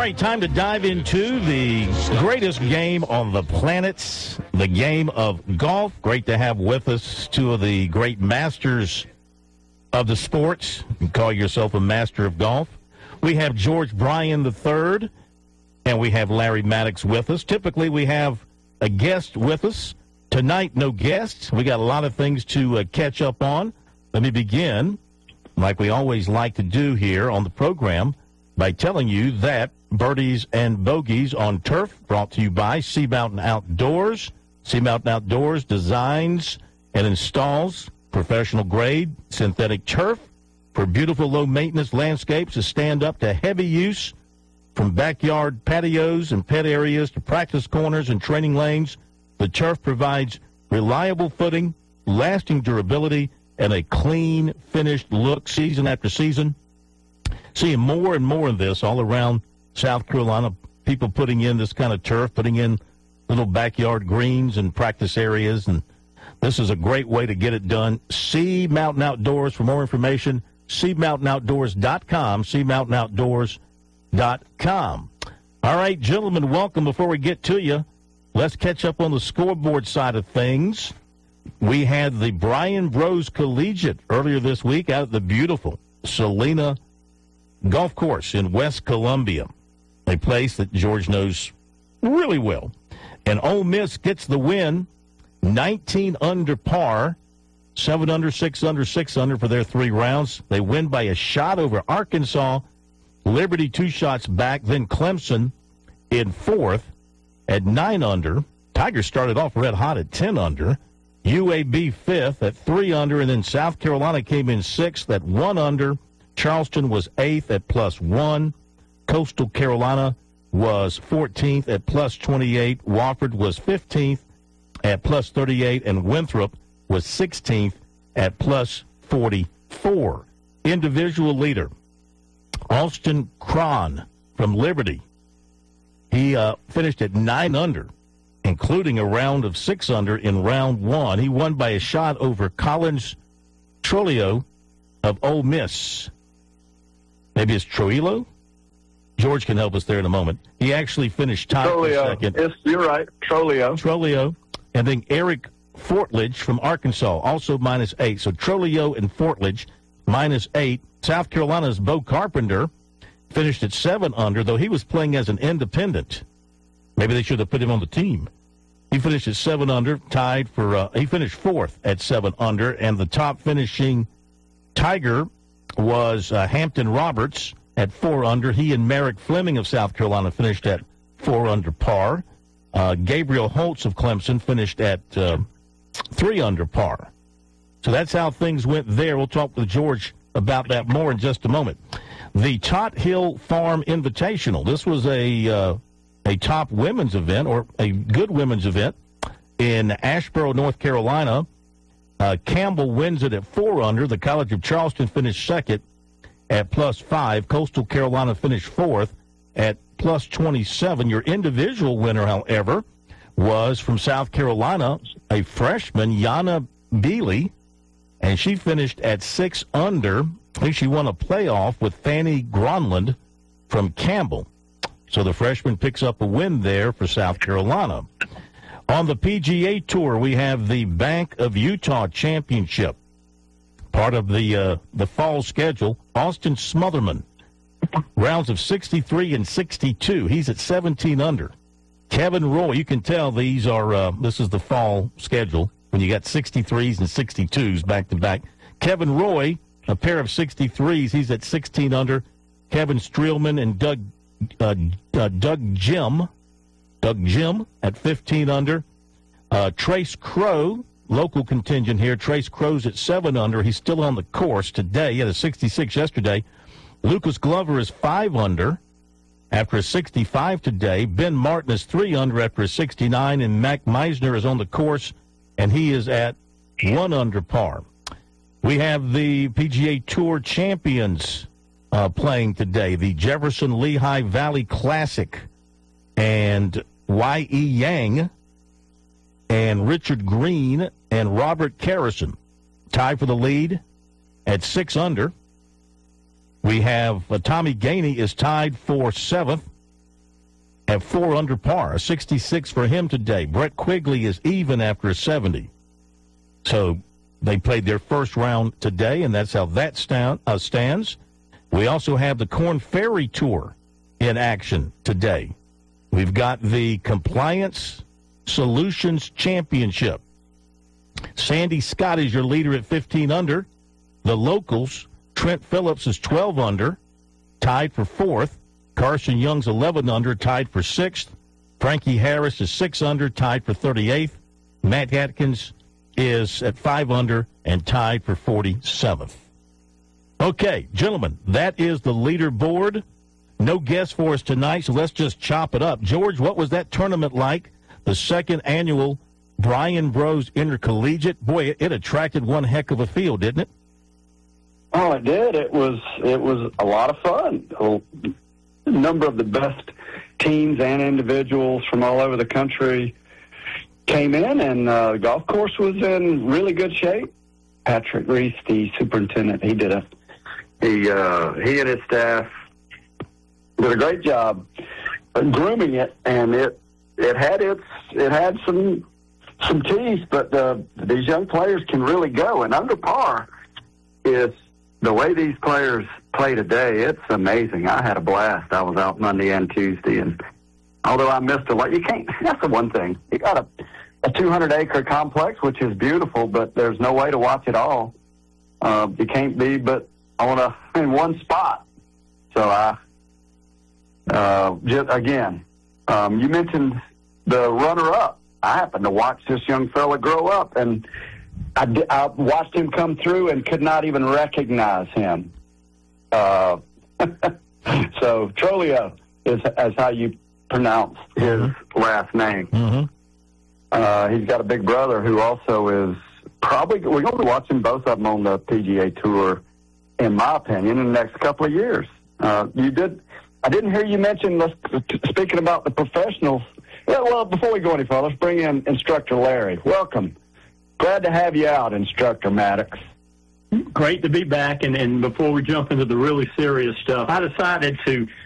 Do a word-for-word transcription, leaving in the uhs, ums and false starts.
right, time to dive into the greatest game on the planet, the game of golf. Great to have with us two of the great masters of the sports. You can call yourself a master of golf. We have George Bryan the third, and we have Larry Maddox with us. Typically, we have a guest with us. Tonight, no guests. We got a lot of things to uh, catch up on. Let me begin, like we always like to do here on the program, by telling you that Birdies and Bogeys on Turf, brought to you by Sea Mountain Outdoors. Sea Mountain Outdoors designs and installs professional-grade synthetic turf for beautiful low-maintenance landscapes to stand up to heavy use, from backyard patios and pet areas to practice corners and training lanes. The turf provides reliable footing, lasting durability, and a clean, finished look season after season. Seeing more and more of this all around South Carolina, people putting in this kind of turf, putting in little backyard greens and practice areas, and this is a great way to get it done. Sea Mountain Outdoors. For more information, sea mountain outdoors dot com, sea mountain outdoors dot com. All right, gentlemen, welcome. Before we get to you, let's catch up on the scoreboard side of things. We had the Brian Bros Collegiate earlier this week out at the beautiful Salina Golf Course in West Columbia, a place that George knows really well. And Ole Miss gets the win, nineteen under par, seven under, six under, six under for their three rounds. They win by a shot over Arkansas, Liberty two shots back, then Clemson in fourth at nine under. Tigers started off red hot at ten under. U A B fifth at three under, and then South Carolina came in sixth at one under. Charleston was eighth at plus one. Coastal Carolina was fourteenth at plus twenty-eight. Wofford was fifteenth at plus thirty-eight, and Winthrop was sixteenth at plus forty-four. Individual leader, Austin Cron from Liberty. He uh, finished at nine under, including a round of six under in round one. He won by a shot over Collins Trolio of Ole Miss. Maybe it's Troilo? George can help us there in a moment. He actually finished tied for second. Yes, you're right. Trolio. Trolio. And then Eric Fortledge from Arkansas, also minus eight. So Trolio and Fortledge, minus eight. South Carolina's Bo Carpenter finished at seven under, though he was playing as an independent. Maybe they should have put him on the team. He finished at seven under, tied for, uh, he finished fourth at seven under, and the top finishing Tiger was uh, Hampton Roberts at four under. He and Merrick Fleming of South Carolina finished at four under par. Uh, Gabriel Holtz of Clemson finished at uh, three under par. So that's how things went there. We'll talk with George about that more in just a moment. The Tot Hill Farm Invitational. This was a uh, a top women's event, or a good women's event, in Asheboro, North Carolina. Uh, Campbell wins it at four under. The College of Charleston finished second at plus five. Coastal Carolina finished fourth at plus twenty-seven. Your individual winner, however, was from South Carolina, a freshman, Yana Bealey, and she finished at six under. I think she won a playoff with Fanny Gronland from Campbell. So the freshman picks up a win there for South Carolina. On the P G A Tour, we have the Bank of Utah Championship. Part of the uh, the fall schedule, Austin Smotherman, rounds of sixty-three and sixty-two. He's at seventeen under. Kevin Roy, you can tell these are, uh, this is the fall schedule when you got sixty-threes and sixty-twos back-to-back. Kevin Roy, a pair of sixty-threes, he's at sixteen under. Kevin Streelman and Doug uh, uh, Doug Jim, Doug Jim at fifteen under. Uh, Trace Crow, local contingent here. Trace Crow's at seven under. He's still on the course today. He had a sixty-six yesterday. Lucas Glover is five under after a sixty-five today. Ben Martin is three under after a sixty-nine, and Mac Meisner is on the course, and he is at one under par. We have the P G A Tour champions uh, playing today, the Jefferson Lehigh Valley Classic, and Y E. Yang and Richard Green and Robert Carrison tied for the lead at six under. We have uh, Tommy Gainey is tied for seventh at four under par, a sixty-six for him today. Brett Quigley is even after a seventy. So they played their first round today, and that's how that stand, uh, stands. We also have the Korn Ferry Tour in action today. We've got the Compliance Solutions Championship. Sandy Scott is your leader at fifteen under. The locals, Trent Phillips is twelve under, tied for fourth. Carson Young's eleven under, tied for sixth. Frankie Harris is six under, tied for thirty-eighth. Matt Atkins is at five under and tied for forty-seventh. Okay, gentlemen, that is the leaderboard. No guest for us tonight, so let's just chop it up. George, what was that tournament like? The second annual Brian Bros Intercollegiate. Boy, it, it attracted one heck of a field, didn't it? Oh, it did. It was it was a lot of fun. A number of the best teams and individuals from all over the country came in, and uh, the golf course was in really good shape. Patrick Reese, the superintendent, he did a he uh, he and his staff did a great job grooming it, and it it had its it had some some teeth, but uh, these young players can really go. And under par is the way these players play today. It's amazing. I had a blast. I was out Monday and Tuesday, and although I missed a lot, you can't. That's the one thing. You got a a two hundred acre complex, which is beautiful, but there's no way to watch it all. Uh, you can't be but on a in one spot. So I. Uh, just, again, um, you mentioned the runner-up. I happened to watch this young fella grow up, and I, di- I watched him come through and could not even recognize him. Uh, so Trolio is, is how you pronounce his mm-hmm. last name. Mm-hmm. Uh, he's got a big brother who also is probably, we're going to be watching both of them on the P G A Tour, in my opinion, in the next couple of years. Uh, you did... I didn't hear you mention, let's, speaking about the professionals. Yeah, well, before we go any further, let's bring in Instructor Larry. Welcome. Glad to have you out, Instructor Maddox. Great to be back. And, and before we jump into the really serious stuff, I decided to